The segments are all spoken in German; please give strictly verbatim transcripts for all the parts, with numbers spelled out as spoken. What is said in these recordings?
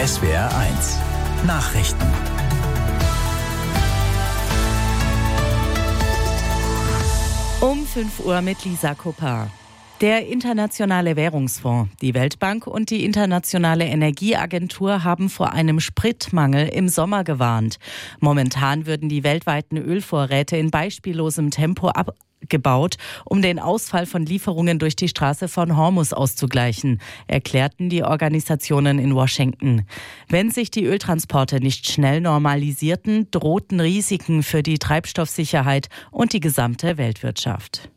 S W R eins Nachrichten. Um fünf Uhr mit Lisa Kopar. Der Internationale Währungsfonds, die Weltbank und die Internationale Energieagentur haben vor einem Spritmangel im Sommer gewarnt. Momentan würden die weltweiten Ölvorräte in beispiellosem Tempo abgebaut, um den Ausfall von Lieferungen durch die Straße von Hormuz auszugleichen, erklärten die Organisationen in Washington. Wenn sich die Öltransporte nicht schnell normalisierten, drohten Risiken für die Treibstoffsicherheit und die gesamte Weltwirtschaft.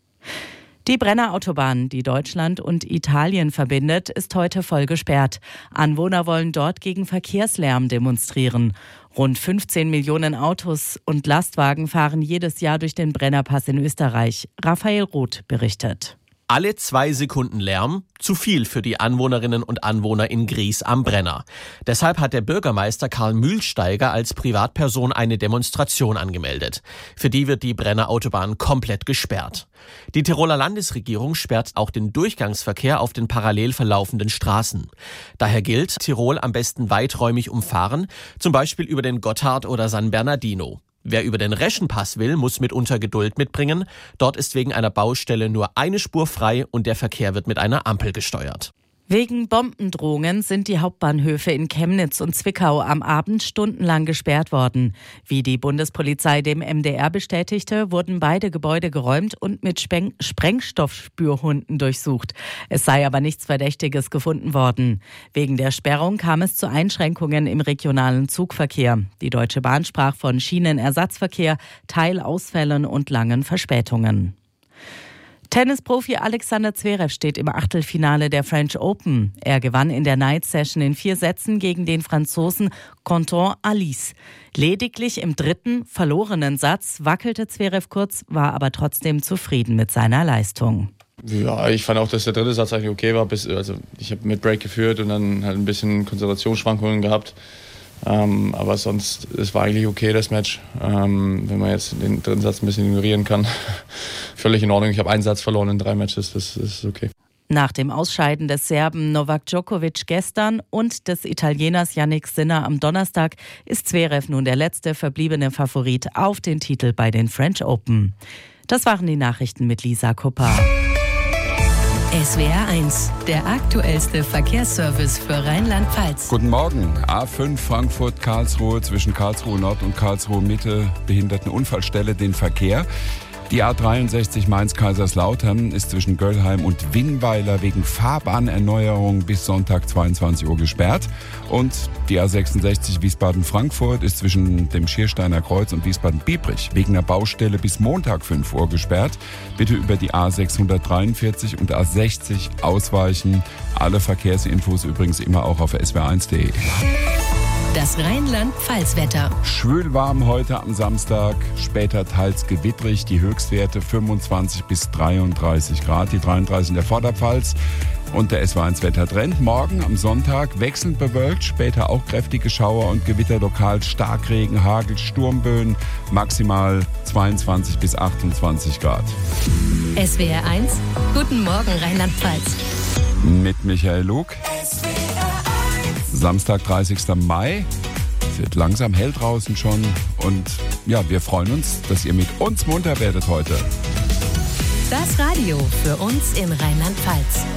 Die Brenner-Autobahn, die Deutschland und Italien verbindet, ist heute voll gesperrt. Anwohner wollen dort gegen Verkehrslärm demonstrieren. Rund fünfzehn Millionen Autos und Lastwagen fahren jedes Jahr durch den Brennerpass in Österreich. Raphael Roth berichtet. Alle zwei Sekunden Lärm, zu viel für die Anwohnerinnen und Anwohner in Gries am Brenner. Deshalb hat der Bürgermeister Karl Mühlsteiger als Privatperson eine Demonstration angemeldet. Für die wird die Brenner-Autobahn komplett gesperrt. Die Tiroler Landesregierung sperrt auch den Durchgangsverkehr auf den parallel verlaufenden Straßen. Daher gilt, Tirol am besten weiträumig umfahren, zum Beispiel über den Gotthard oder San Bernardino. Wer über den Reschenpass will, muss mitunter Geduld mitbringen. Dort ist wegen einer Baustelle nur eine Spur frei und der Verkehr wird mit einer Ampel gesteuert. Wegen Bombendrohungen sind die Hauptbahnhöfe in Chemnitz und Zwickau am Abend stundenlang gesperrt worden. Wie die Bundespolizei dem M D R bestätigte, wurden beide Gebäude geräumt und mit Speng- Sprengstoffspürhunden durchsucht. Es sei aber nichts Verdächtiges gefunden worden. Wegen der Sperrung kam es zu Einschränkungen im regionalen Zugverkehr. Die Deutsche Bahn sprach von Schienenersatzverkehr, Teilausfällen und langen Verspätungen. Tennisprofi Alexander Zverev steht im Achtelfinale der French Open. Er gewann in der Night Session in vier Sätzen gegen den Franzosen Quentin Halys. Lediglich im dritten, verlorenen Satz wackelte Zverev kurz, war aber trotzdem zufrieden mit seiner Leistung. Ja, ich fand auch, dass der dritte Satz eigentlich okay war. Bis, also ich habe mit Break geführt und dann halt ein bisschen Konzentrationsschwankungen gehabt. Ähm, aber sonst, es war eigentlich okay, das Match. Ähm, wenn man jetzt den dritten Satz ein bisschen ignorieren kann, völlig in Ordnung. Ich habe einen Satz verloren in drei Matches, das ist okay. Nach dem Ausscheiden des Serben Novak Djokovic gestern und des Italieners Jannik Sinner am Donnerstag ist Zverev nun der letzte verbliebene Favorit auf den Titel bei den French Open. Das waren die Nachrichten mit Lisa Kopar. S W R eins, der aktuellste Verkehrsservice für Rheinland-Pfalz. Guten Morgen. A fünf Frankfurt-Karlsruhe zwischen Karlsruhe Nord und Karlsruhe Mitte Behindertenunfallstelle den Verkehr. Die A dreiundsechzig Mainz-Kaiserslautern ist zwischen Göllheim und Winnweiler wegen Fahrbahnerneuerung bis Sonntag zweiundzwanzig Uhr gesperrt. Und die A sechsundsechzig Wiesbaden-Frankfurt ist zwischen dem Schiersteiner Kreuz und Wiesbaden-Biebrich wegen einer Baustelle bis Montag fünf Uhr gesperrt. Bitte über die A sechshundertdreiundvierzig und A sechzig ausweichen. Alle Verkehrsinfos übrigens immer auch auf s w r eins punkt de. Das Rheinland-Pfalz-Wetter. Schwül warm heute am Samstag, später teils gewittrig, die Höchstwerte fünfundzwanzig bis dreiunddreißig Grad, die dreiunddreißig in der Vorderpfalz. Und der S W R eins Wettertrend. Morgen am Sonntag wechselnd bewölkt, später auch kräftige Schauer und Gewitter, lokal Starkregen, Hagel, Sturmböen, maximal zweiundzwanzig bis achtundzwanzig Grad. S W R eins, guten Morgen Rheinland-Pfalz. Mit Michael Lug. Samstag, dreißigsten Mai. Es wird langsam hell draußen schon. Und ja, wir freuen uns, dass ihr mit uns munter werdet heute. Das Radio für uns in Rheinland-Pfalz.